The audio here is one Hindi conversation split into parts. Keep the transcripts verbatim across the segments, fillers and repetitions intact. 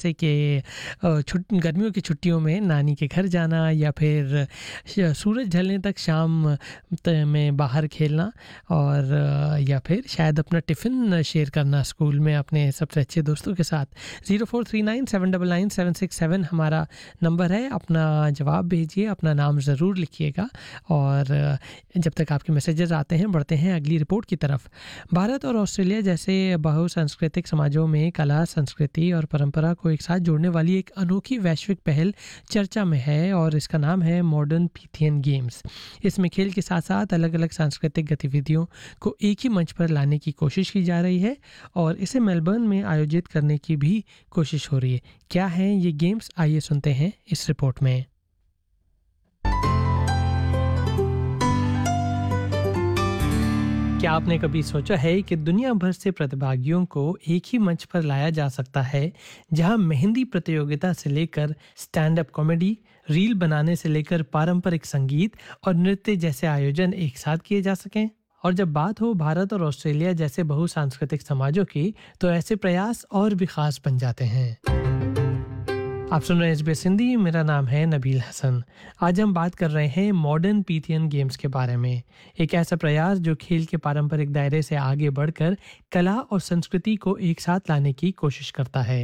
जैसे कि अ, छुट गर्मियों की छुट्टियों में नानी के घर जाना या फिर श सूरज ढलने तक शाम त में बाहर खेलना और अ, या फिर शायद अपना टिफ़िन शेयर करना स्कूल में अपने सबसे अच्छे दोस्तों के साथ। Zero four three nine seven nine nine seven six seven हमारा नंबर है। अपना जवाब भेजिए, अपना नाम ज़रूर लिखिएगा और अ, जब तक आपके मैसेजेस आते हैं, बढ़ते हैं अगली रिपोर्ट की तरफ। भारत और ऑस्ट्रेलिया जैसे बहुसांस्कृतिक समाजों में कला, संस्कृति और परंपरा को एक साथ जोड़ने वाली एक अनोखी वैश्विक पहल चर्चा में है और इसका नाम है मॉडर्न पीथियन गेम्स। इसमें खेल के साथ साथ अलग-अलग सांस्कृतिक गतिविधियों को एक ही मंच पर लाने की कोशिश की जा रही है और इसे मेलबर्न में आयोजित करने की भी कोशिश हो रही है। क्या हैं ये गेम्स? आइए सुनते हैं इस रिपोर्ट में। क्या आपने कभी सोचा है कि दुनिया भर से प्रतिभागियों को एक ही मंच पर लाया जा सकता है, जहां मेहंदी प्रतियोगिता से लेकर स्टैंड अप कॉमेडी, रील बनाने से लेकर पारंपरिक संगीत और नृत्य जैसे आयोजन एक साथ किए जा सकें? और जब बात हो भारत और ऑस्ट्रेलिया जैसे बहुसांस्कृतिक समाजों की, तो ऐसे प्रयास और भी खास बन जाते हैं। आप सुन रहे हैं एसबीएस हिंदी। मेरा नाम है नबील हसन। आज हम बात कर रहे हैं मॉडर्न पीथियन गेम्स के बारे में। एक ऐसा प्रयास जो खेल के पारंपरिक दायरे से आगे बढ़कर कला और संस्कृति को एक साथ लाने की कोशिश करता है।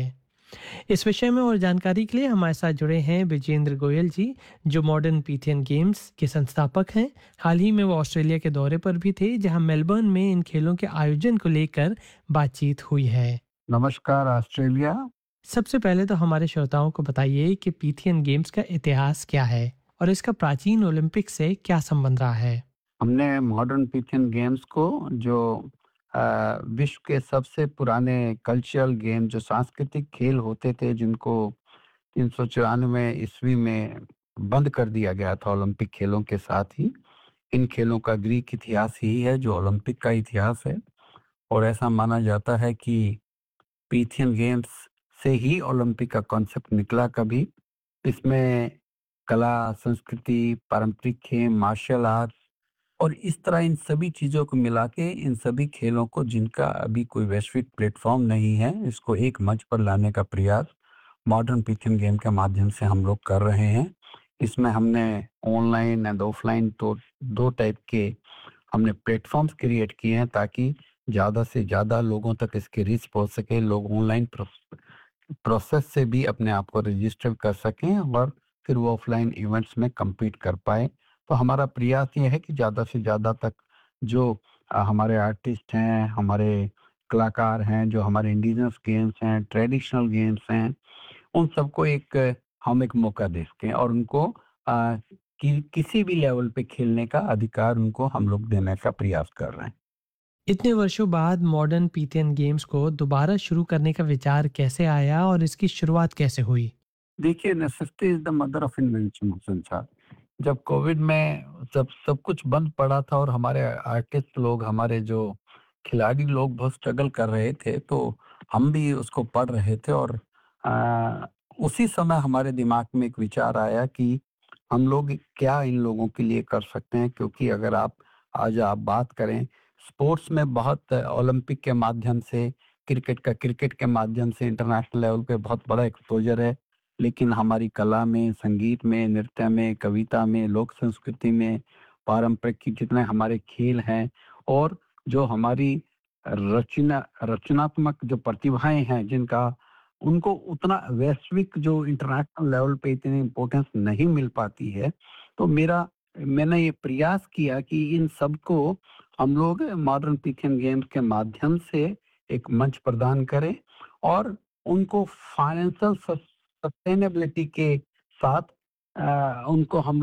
इस विषय में और जानकारी के लिए हमारे साथ जुड़े हैं विजेंद्र गोयल जी, जो मॉडर्न पीथियन गेम्स के संस्थापक हैं। हाल ही में वो ऑस्ट्रेलिया के दौरे पर भी थे, जहां मेलबर्न में इन खेलों के आयोजन को लेकर बातचीत हुई है। नमस्कार ऑस्ट्रेलिया। सबसे पहले तो हमारे श्रोताओं को बताइए कि पीथियन गेम्स का इतिहास क्या है और इसका प्राचीन ओलंपिक से क्या संबंध रहा है। हमने मॉडर्न पिथियन गेम्स को जो अ, विश्व के सबसे पुराने कल्चरल गेम जो सांस्कृतिक खेल होते थे जिनको तीन सौ चौरानवे ईस्वी में बंद कर दिया गया था ओलंपिक खेलों के साथ ही। इन खेलों का ग्रीक इतिहास ही है जो ओलंपिक का इतिहास है और ऐसा माना जाता है कि पिथियन गेम्स से ही ओलंपिक का कॉन्सेप्ट निकला कभी। इसमें कला, संस्कृति, पारंपरिक खेल, मार्शल आर्ट और इस तरह इन सभी चीज़ों को मिला के इन सभी खेलों को जिनका अभी कोई वैश्विक प्लेटफ़ॉर्म नहीं है, इसको एक मंच पर लाने का प्रयास मॉडर्न पिथियन गेम के माध्यम से हम लोग कर रहे हैं। इसमें हमने ऑनलाइन एंड ऑफ़लाइन तो दो टाइप के हमने प्लेटफ़ॉर्म्स क्रिएट किए हैं ताकि ज़्यादा से ज़्यादा लोगों तक इसकी रीच पहुँच सके। लोग ऑनलाइन प्रोस प्रोसेस से भी अपने आप को रजिस्टर कर सकें और फिर वो ऑफलाइन इवेंट्स में compete कर पाएँ। तो हमारा प्रयास ये है कि ज़्यादा से ज़्यादा तक जो अ, हमारे आर्टिस्ट हैं, हमारे कलाकार हैं, जो हमारे इंडिजिनस गेम्स हैं, ट्रेडिशनल गेम्स हैं, उन सबको एक अ, हम एक मौका दे सकें और उनको अ, कि किसी भी लेवल पे खेलने का अधिकार उनको हम लोग देने का प्रयास कर रहे हैं। इतने वर्षों बाद मॉडर्न पीथियन गेम्स को दोबारा शुरू करने का विचार कैसे आया और इसकी शुरुआत कैसे हुई? देखिए necessity is the mother of invention संसार। जब कोविड में जब सब कुछ बंद पड़ा था और हमारे आर्टिस्ट लोग, हमारे जो खिलाड़ी लोग बहुत स्ट्रगल कर रहे थे, तो हम भी उसको पढ़ रहे थे और अ, उसी समय हमारे दिमाग में एक विचार आया कि हम लोग क्या इन लोगों के लिए कर सकते हैं क्योंकि अगर आप आज आप बात करें स्पोर्ट्स में बहुत ओलंपिक के माध्यम से, क्रिकेट का क्रिकेट के माध्यम से इंटरनेशनल लेवल पे बहुत बड़ा एक्सपोज़र है। लेकिन हमारी कला में, संगीत में, नृत्य में, कविता में, लोक संस्कृति में, पारंपरिक की जितने हमारे खेल हैं और जो हमारी रचना रचनात्मक जो प्रतिभाएँ हैं जिनका उनको उतना वैश्विक जो इंटरनेशनल लेवल पे इतनी इम्पोर्टेंस नहीं मिल पाती है। तो मेरा मैंने ये प्रयास किया कि इन सबको हम लोग मॉडर्न पिथियन गेम्स के माध्यम से एक मंच प्रदान करें और उनको फाइनेंशियल सस सस्टेनेबिलिटी के साथ अ, उनको हम